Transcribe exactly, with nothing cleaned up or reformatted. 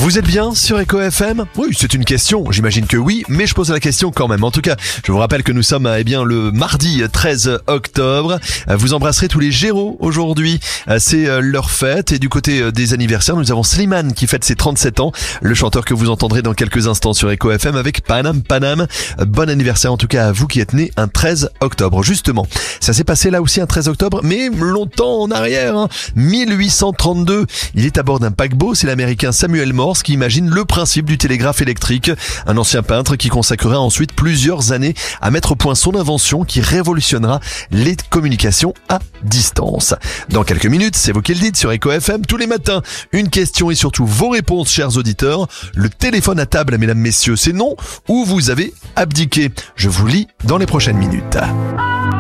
Vous êtes bien sur Echo F M? Oui, c'est une question, j'imagine que oui, mais je pose la question quand même. En tout cas, je vous rappelle que nous sommes eh bien le mardi treize octobre. Vous embrasserez tous les Gémeaux aujourd'hui. C'est leur fête et du côté des anniversaires, nous avons Slimane qui fête ses trente-sept ans, le chanteur que vous entendrez dans quelques instants sur Echo F M avec Panam Panam. Bon anniversaire en tout cas à vous qui êtes né un treize octobre. Justement, ça s'est passé là aussi un treize octobre, mais longtemps en arrière, hein. mille huit cent trente-deux. Il est à bord d'un paquebot, c'est l'américain Samuel Morse qui imagine le principe du télégraphe électrique. Un ancien peintre qui consacrera ensuite plusieurs années à mettre au point son invention qui révolutionnera les communications à distance. Dans quelques minutes, c'est vous qui le dites sur Echo F M tous les matins. Une question et surtout vos réponses, chers auditeurs. Le téléphone à table, mesdames, messieurs, c'est non ou vous avez abdiqué. Je vous lis dans les prochaines minutes.